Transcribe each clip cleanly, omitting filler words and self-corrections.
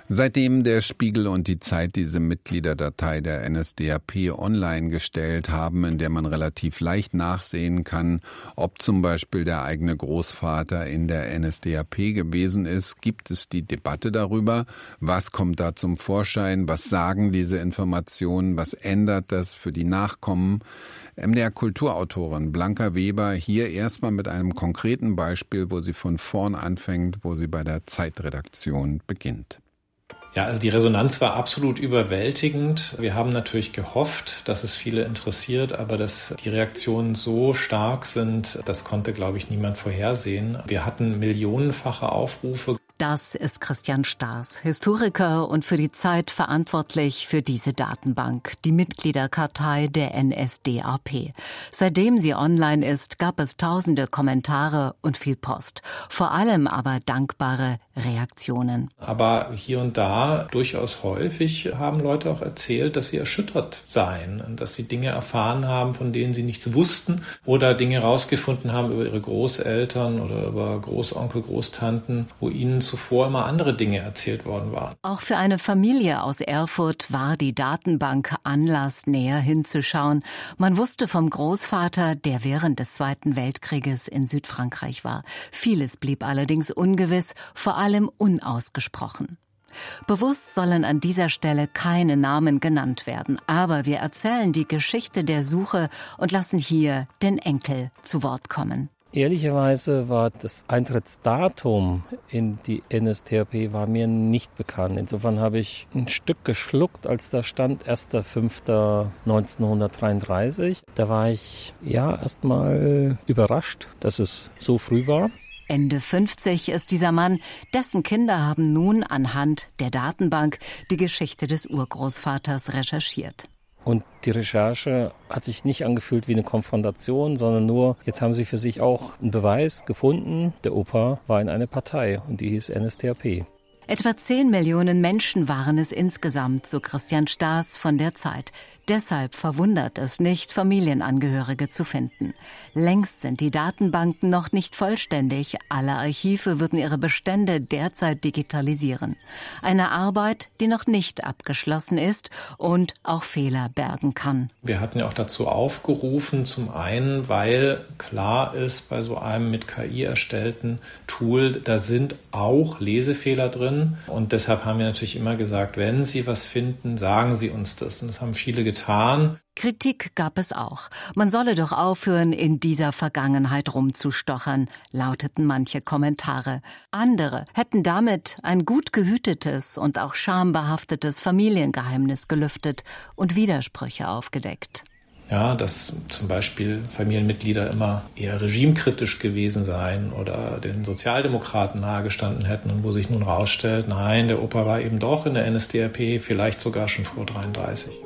Seitdem der Spiegel und die Zeit diese Mitgliederdatei der NSDAP online gestellt haben, in der man relativ leicht nachsehen kann, ob zum Beispiel der eigene Großvater in der NSDAP gewesen ist, gibt es die Debatte darüber, was kommt da zum Vorschein, was sagen diese Informationen, was ändert das für die Nachkommen. MDR-Kulturautorin Blanca Weber hier erstmal mit einem konkreten Beispiel, wo sie von vorn anfängt, wo sie bei der Zeitredaktion beginnt. Ja, also die Resonanz war absolut überwältigend. Wir haben natürlich gehofft, dass es viele interessiert, aber dass die Reaktionen so stark sind, das konnte, glaube ich, niemand vorhersehen. Wir hatten millionenfache Aufrufe. Das ist Christian Staas, Historiker und für die Zeit verantwortlich für diese Datenbank, die Mitgliederkartei der NSDAP. Seitdem sie online ist, gab es tausende Kommentare und viel Post. Vor allem aber dankbare Reaktionen. Aber hier und da, durchaus häufig, haben Leute auch erzählt, dass sie erschüttert seien, dass sie Dinge erfahren haben, von denen sie nichts wussten oder Dinge rausgefunden haben über ihre Großeltern oder über Großonkel, Großtanten, wo ihnen zuvor immer andere Dinge erzählt worden waren. Auch für eine Familie aus Erfurt war die Datenbank Anlass, näher hinzuschauen. Man wusste vom Großvater, der während des Zweiten Weltkrieges in Südfrankreich war. Vieles blieb allerdings ungewiss, vor allem unausgesprochen. Bewusst sollen an dieser Stelle keine Namen genannt werden, aber wir erzählen die Geschichte der Suche und lassen hier den Enkel zu Wort kommen. Ehrlicherweise war das Eintrittsdatum in die NSDAP war mir nicht bekannt. Insofern habe ich ein Stück geschluckt, als da stand 1.5.1933. Da war ich erstmal überrascht, dass es so früh war. Ende 50 ist dieser Mann, dessen Kinder haben nun anhand der Datenbank die Geschichte des Urgroßvaters recherchiert. Und die Recherche hat sich nicht angefühlt wie eine Konfrontation, sondern nur, jetzt haben sie für sich auch einen Beweis gefunden. Der Opa war in einer Partei und die hieß NSDAP. Etwa 10 Millionen Menschen waren es insgesamt, so Christian Staas von der Zeit. Deshalb verwundert es nicht, Familienangehörige zu finden. Längst sind die Datenbanken noch nicht vollständig. Alle Archive würden ihre Bestände derzeit digitalisieren. Eine Arbeit, die noch nicht abgeschlossen ist und auch Fehler bergen kann. Wir hatten ja auch dazu aufgerufen, zum einen, weil klar ist, bei so einem mit KI erstellten Tool, da sind auch Lesefehler drin. Und deshalb haben wir natürlich immer gesagt, wenn Sie was finden, sagen Sie uns das. Und das haben viele getan. Kritik gab es auch. Man solle doch aufhören, in dieser Vergangenheit rumzustochern, lauteten manche Kommentare. Andere hätten damit ein gut gehütetes und auch schambehaftetes Familiengeheimnis gelüftet und Widersprüche aufgedeckt. Ja, dass zum Beispiel Familienmitglieder immer eher regimekritisch gewesen seien oder den Sozialdemokraten nahegestanden hätten und wo sich nun rausstellt, nein, der Opa war eben doch in der NSDAP, vielleicht sogar schon vor 1933.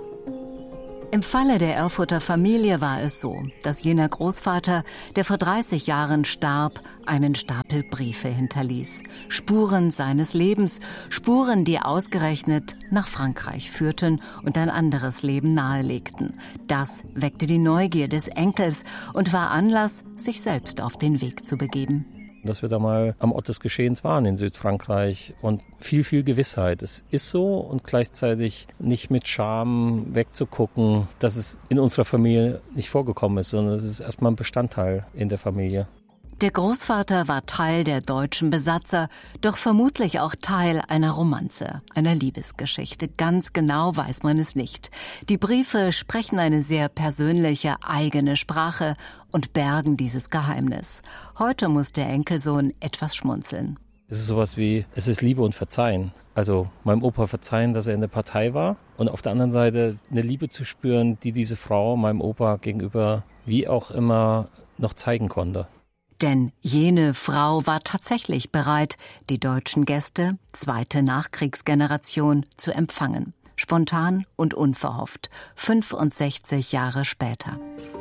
Im Falle der Erfurter Familie war es so, dass jener Großvater, der vor 30 Jahren starb, einen Stapel Briefe hinterließ. Spuren seines Lebens, Spuren, die ausgerechnet nach Frankreich führten und ein anderes Leben nahelegten. Das weckte die Neugier des Enkels und war Anlass, sich selbst auf den Weg zu begeben. Dass wir da mal am Ort des Geschehens waren in Südfrankreich und viel Gewissheit. Es ist so und gleichzeitig nicht mit Scham wegzugucken, dass es in unserer Familie nicht vorgekommen ist, sondern es ist erstmal ein Bestandteil in der Familie. Der Großvater war Teil der deutschen Besatzer, doch vermutlich auch Teil einer Romanze, einer Liebesgeschichte. Ganz genau weiß man es nicht. Die Briefe sprechen eine sehr persönliche, eigene Sprache und bergen dieses Geheimnis. Heute muss der Enkelsohn etwas schmunzeln. Es ist sowas wie, es ist Liebe und Verzeihen. Also meinem Opa verzeihen, dass er in der Partei war und auf der anderen Seite eine Liebe zu spüren, die diese Frau meinem Opa gegenüber wie auch immer noch zeigen konnte. Denn jene Frau war tatsächlich bereit, die deutschen Gäste, zweite Nachkriegsgeneration, zu empfangen. Spontan und unverhofft, 65 Jahre später.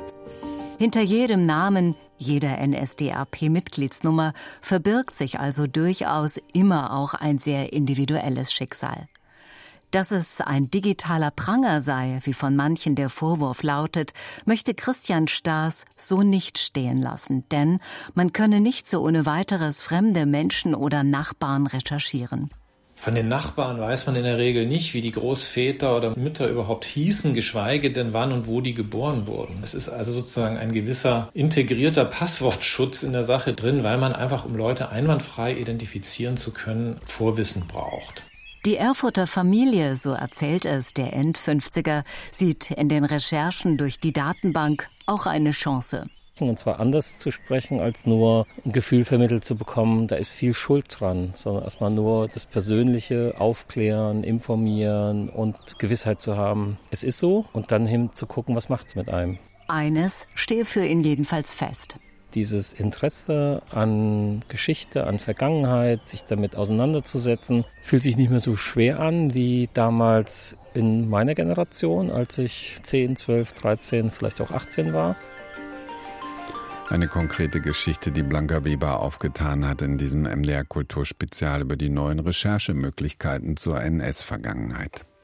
Hinter jedem Namen, jeder NSDAP-Mitgliedsnummer verbirgt sich also durchaus immer auch ein sehr individuelles Schicksal. Dass es ein digitaler Pranger sei, wie von manchen der Vorwurf lautet, möchte Christian Staas so nicht stehen lassen, denn man könne nicht so ohne weiteres fremde Menschen oder Nachbarn recherchieren. Von den Nachbarn weiß man in der Regel nicht, wie die Großväter oder Mütter überhaupt hießen, geschweige denn wann und wo die geboren wurden. Es ist also sozusagen ein gewisser integrierter Passwortschutz in der Sache drin, weil man einfach, um Leute einwandfrei identifizieren zu können, Vorwissen braucht. Die Erfurter Familie, so erzählt es der End-50er, sieht in den Recherchen durch die Datenbank auch eine Chance. Und zwar anders zu sprechen, als nur ein Gefühl vermittelt zu bekommen, da ist viel Schuld dran, sondern erstmal nur das Persönliche aufklären, informieren und Gewissheit zu haben, es ist so, und dann hin zu gucken, was macht's mit einem. Eines stehe für ihn jedenfalls fest. Dieses Interesse an Geschichte, an Vergangenheit, sich damit auseinanderzusetzen, fühlt sich nicht mehr so schwer an wie damals in meiner Generation, als ich 10, 12, 13, vielleicht auch 18 war. Eine konkrete Geschichte, die Blanca Weber aufgetan hat in diesem MDR Kulturspezial über die neuen Recherchemöglichkeiten zur NS-Vergangenheit.